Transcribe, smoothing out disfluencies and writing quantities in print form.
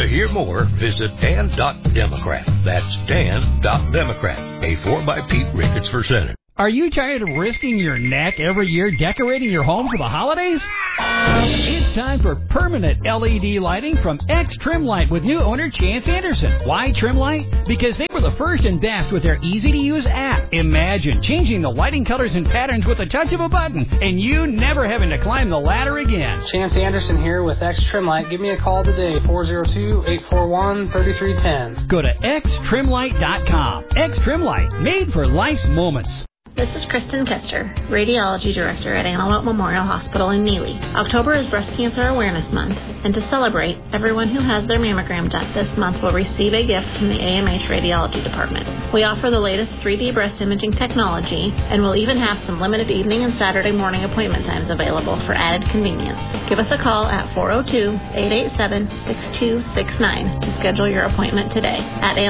To hear more, visit Dan.Democrat. That's Dan.Democrat. Paid for by Pete Ricketts for Senate. Are you tired of risking your neck every year decorating your home for the holidays? It's time for permanent LED lighting from X Trimlight with new owner Chance Anderson. Why Trimlight? Because they were the first and best with their easy-to-use app. Imagine changing the lighting colors and patterns with a touch of a button and you never having to climb the ladder again. Chance Anderson here with X Trimlight. Give me a call today, 402-841-3310. Go to xtrimlight.com. X Trimlight, made for life's moments. This is Kristen Kester, Radiology Director at Antelope Memorial Hospital in Neely. October is Breast Cancer Awareness Month, and to celebrate, everyone who has their mammogram done this month will receive a gift from the AMH Radiology Department. We offer the latest 3D breast imaging technology, and we'll even have some limited evening and Saturday morning appointment times available for added convenience. Give us a call at 402-887-6269 to schedule your appointment today. At